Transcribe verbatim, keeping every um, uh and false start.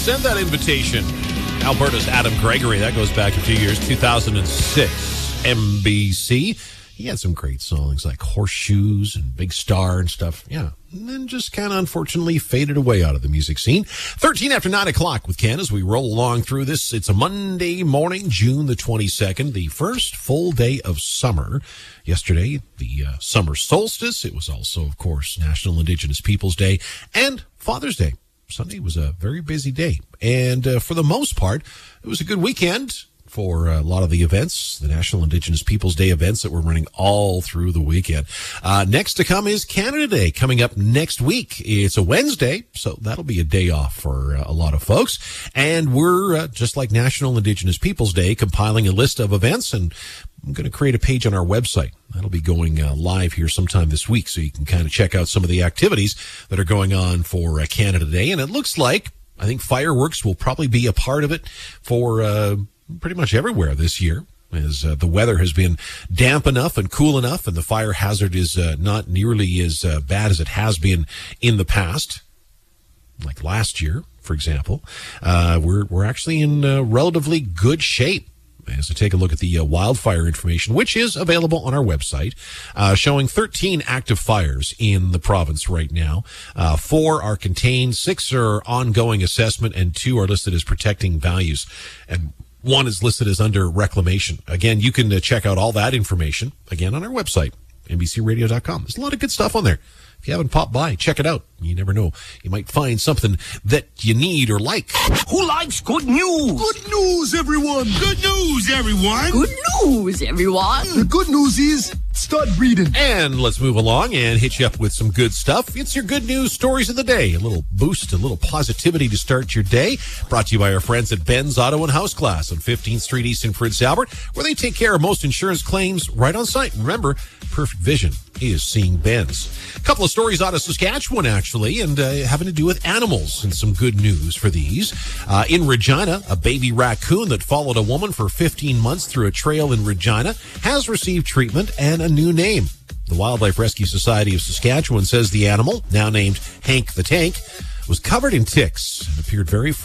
extend that invitation. Alberta's Adam Gregory, that goes back a few years, two thousand six, N B C. He had some great songs like Horseshoes and Big Star and stuff. Yeah. And then just kind of unfortunately faded away out of the music scene. thirteen after nine o'clock with Ken as we roll along through this. It's a Monday morning, June the twenty-second, the first full day of summer. Yesterday, the uh, summer solstice. It was also, of course, National Indigenous Peoples Day and Father's Day. Sunday was a very busy day. And uh, for the most part, it was a good weekend for a lot of the events, the National Indigenous Peoples Day events that were running all through the weekend. Uh, next to come is Canada Day, coming up next week. It's a Wednesday, so that'll be a day off for uh, a lot of folks. And we're, uh, just like National Indigenous Peoples Day, compiling a list of events, and I'm going to create a page on our website. That'll be going uh, live here sometime this week, so you can kind of check out some of the activities that are going on for uh, Canada Day. And it looks like, I think fireworks will probably be a part of it for uh, pretty much everywhere this year, as uh, the weather has been damp enough and cool enough, and the fire hazard is uh, not nearly as uh, bad as it has been in the past, like last year, for example. Uh, we're, we're actually in uh, relatively good shape. As I take a look at the uh, wildfire information, which is available on our website, uh, showing thirteen active fires in the province right now. Uh, four are contained, six are ongoing assessment, and two are listed as protecting values. And one is listed as under reclamation. Again, you can uh, check out all that information, again, on our website, N B C radio dot com. There's a lot of good stuff on there. If you haven't popped by, check it out. You never know. You might find something that you need or like. Who likes good news? Good news, everyone. Good news, everyone. Good news, everyone. The good news is start breeding. And let's move along and hit you up with some good stuff. It's your good news stories of the day. A little boost, a little positivity to start your day. Brought to you by our friends at Ben's Auto and House Glass on fifteenth Street East in Prince Albert, where they take care of most insurance claims right on site. Remember, perfect vision is seeing Ben's. A couple of stories out of Saskatchewan, actually, and uh, having to do with animals, and some good news for these. Uh, in Regina, a baby raccoon that followed a woman for fifteen months through a trail in Regina has received treatment and a new name. The Wildlife Rescue Society of Saskatchewan says the animal, now named Hank the Tank, was covered in ticks and appeared very